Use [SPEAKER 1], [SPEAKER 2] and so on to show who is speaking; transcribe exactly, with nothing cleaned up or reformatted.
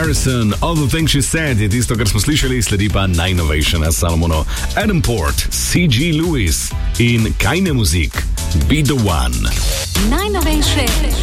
[SPEAKER 1] Harrison, All the Things She Said je tisto, kar smo slišali, sledi pa najnovejše na Salomono. Adam Port, C G Lewis in Kajne muzik, Be the One.
[SPEAKER 2] Najnovejše